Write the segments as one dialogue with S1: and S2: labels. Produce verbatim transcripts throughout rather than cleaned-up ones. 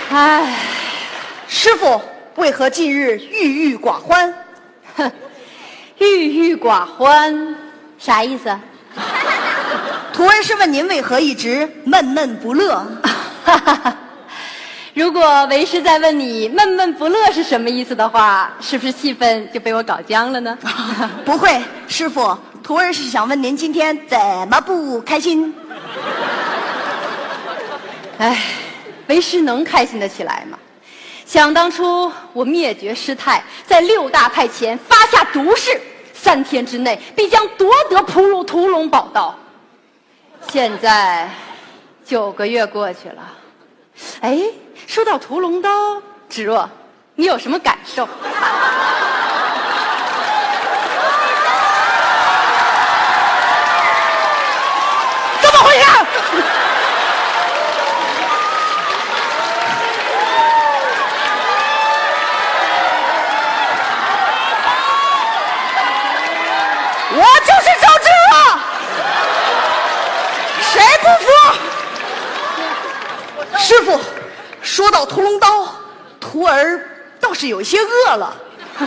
S1: 唉，
S2: 师傅为何近日郁郁寡欢？
S1: 哼，郁郁寡欢，啥意思？
S2: 徒儿是问您为何一直闷闷不乐？
S1: 哈哈哈。如果为师再问你闷闷不乐是什么意思的话，是不是气氛就被我搞僵了呢？
S2: 不会，师傅，徒儿是想问您今天怎么不开心？
S1: 哎，为师能开心得起来吗？想当初我灭绝师太，在六大派前发下毒誓，三天之内必将夺得屠龙屠龙宝刀。现在九个月过去了，哎，说到屠龙刀，芷若，你有什么感受？
S2: 怎么回事？我就是周芷若，谁不服？师傅，说到屠龙刀，徒儿倒是有些饿了。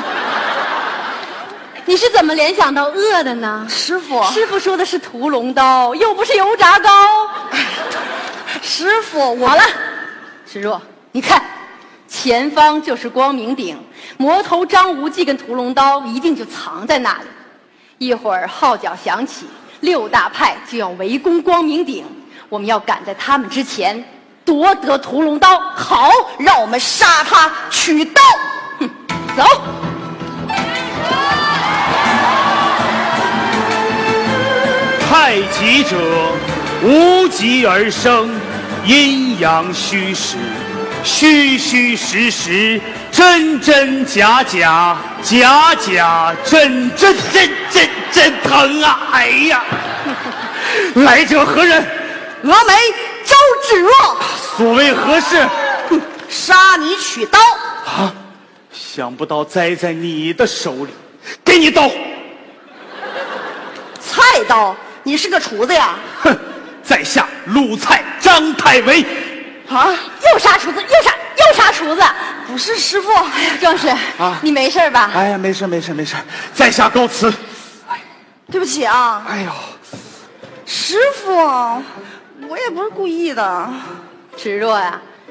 S1: 你是怎么联想到饿的呢？
S2: 师傅，
S1: 师傅说的是屠龙刀，又不是油炸糕。
S2: 师傅，我
S1: 好了，芷若，你看，前方就是光明顶，魔头张无忌跟屠龙刀一定就藏在那里。一会儿号角响起，六大派就要围攻光明顶，我们要赶在他们之前夺得屠龙刀。
S2: 好，让我们杀他取刀。
S1: 哼，走。
S3: 太极者，无极而生，阴阳虚实，虚虚实实，真真假假，假假真真，真真真疼啊！哎呀，来者何人？
S2: 峨眉周芷若，
S3: 所谓何事？
S2: 杀你取刀。
S3: 啊！想不到栽在你的手里，给你刀。
S2: 菜刀。你是个厨子呀？
S3: 哼，在下鲁菜张太尉。
S2: 啊！
S1: 又杀厨子，又杀又杀厨子！
S2: 不是师傅，
S1: 哎呀，壮士啊，你没事吧？
S3: 哎呀，没事没事没事，在下告辞。
S2: 对不起啊。
S3: 哎呦，
S2: 师傅，我也不是故意的。
S1: 芷若呀、啊，